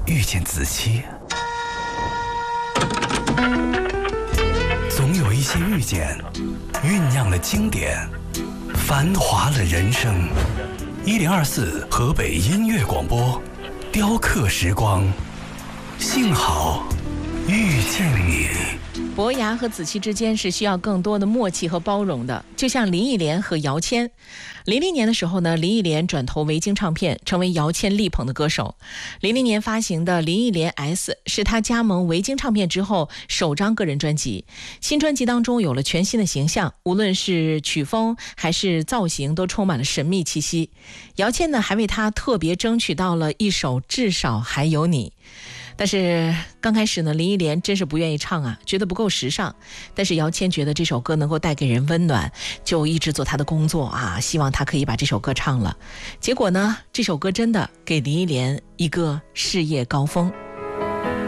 遇见子期，总有一些遇见酝酿了经典，繁华了人生。1024河北音乐广播，雕刻时光，幸好遇见你。 伯牙和子期之间是需要更多的默契和包容的，就像林忆莲和姚谦。00年的时候呢，林忆莲转投维京唱片，成为姚谦力捧的歌手。00年发行的林忆莲 S 是他加盟维京唱片之后首张个人专辑。新专辑当中有了全新的形象，无论是曲风还是造型都充满了神秘气息。姚谦呢还为他特别争取到了一首《至少还有你》。但是刚开始呢，林忆莲真是不愿意唱啊，觉得不够时尚。但是姚谦觉得这首歌能够带给人温暖，就一直做他的工作啊，希望他可以把这首歌唱了。结果呢，这首歌真的给林忆莲一个事业高峰。